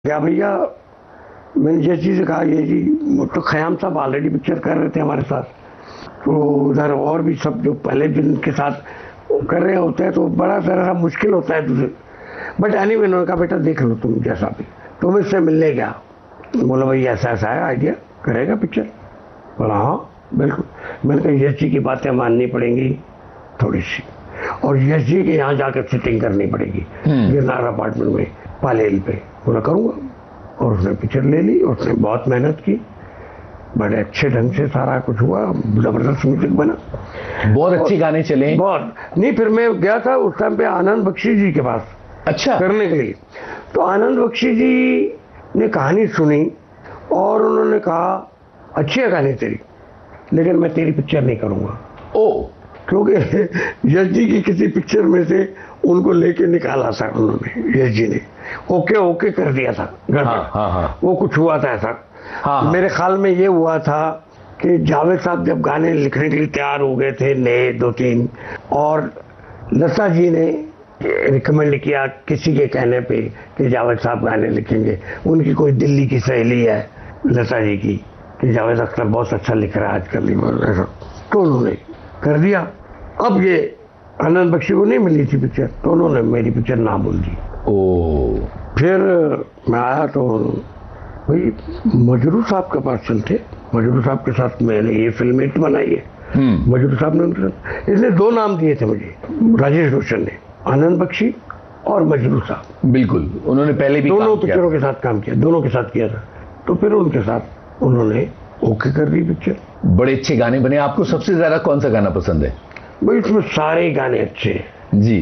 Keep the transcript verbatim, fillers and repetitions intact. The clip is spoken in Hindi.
क्या भैया, मैंने ये चीज़ कहा, ये जी तो खयाम साहब ऑलरेडी पिक्चर कर रहे थे हमारे साथ, तो उधर और भी सब जो पहले दिन के साथ कर रहे होते हैं तो बड़ा सा मुश्किल होता है तुझे। बट एनी वे उन्होंने कहा बेटा देख लो तुम जैसा भी, तुम इससे मिलने गया, बोला भाई ऐसा ऐसा है आइडिया, करेगा पिक्चर? बोला हाँ बिल्कुल। मैंने कहा यश जी की बातें माननी पड़ेंगी थोड़ी सी, और यश जी के यहाँ जाकर सिटिंग करनी पड़ेगी गिरनार अपार्टमेंट में पालेल पे। बोला करूँगा, और उसने पिक्चर ले ली, उसने बहुत मेहनत की, बड़े अच्छे ढंग से सारा कुछ हुआ, जबरदस्त म्यूजिक बना, बहुत अच्छे गाने चले। बहुत नहीं, फिर मैं गया था उस टाइम पे आनंद बख्शी जी के पास अच्छा करने के लिए, तो आनंद बख्शी जी ने कहानी सुनी और उन्होंने कहा अच्छी है कहानी तेरी, लेकिन मैं तेरी पिक्चर नहीं करूँगा। ओ क्योंकि यश जी की किसी पिक्चर में से उनको लेके निकाला था उन्होंने, यश जी ने ओके ओके कर दिया था गड़बड़। हाँ, हाँ, हाँ। वो कुछ हुआ था ऐसा। हाँ, हाँ। मेरे ख्याल में ये हुआ था कि जावेद साहब जब गाने लिखने के लिए तैयार हो गए थे नए दो तीन, और लता जी ने रिकमेंड किया किसी के कहने पे कि जावेद साहब गाने लिखेंगे, उनकी कोई दिल्ली की सहेली है लता जी की कि जावेद अख्तर बहुत अच्छा लिख रहा है आजकल, ऐसा, तो उन्होंने कर दिया। अब ये आनंद बख्शी को नहीं मिली थी पिक्चर, तो उन्होंने मेरी पिक्चर ना बोल दी। ओ फिर मैं आया तो भाई मजरू साहब के पास चलते, मजरू साहब के साथ मैंने ये फिल्म हिट बनाई है। मजरू साहब ने इसने दो नाम दिए थे मुझे, राजेश रोशन ने, आनंद बख्शी और मजरू साहब। बिल्कुल, उन्होंने पहले भी दोनों पिक्चरों के साथ काम किया, दोनों के साथ किया था, तो फिर उनके साथ उन्होंने ओके कर दी पिक्चर। बड़े अच्छे गाने बने। आपको सबसे ज्यादा कौन सा गाना पसंद है? भाई इसमें सारे गाने अच्छे हैं जी।